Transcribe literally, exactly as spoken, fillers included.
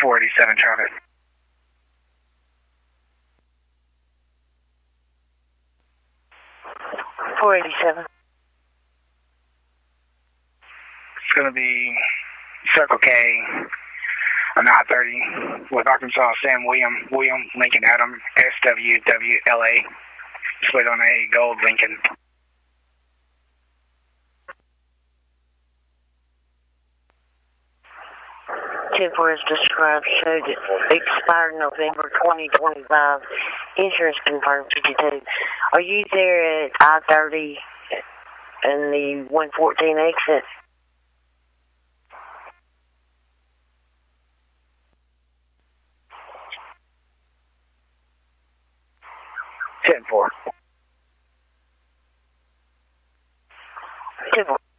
four eighty-seven traffic. four eighty-seven. It's going to be Circle K on I thirty with Arkansas Sam William, William, Lincoln Adam, S W W L A. Split on a gold Lincoln. ten four as described, showed it expired November twenty twenty-five. Insurance confirmed fifty-two. Are you there at I thirty and the one fourteen exit? ten four. ten four.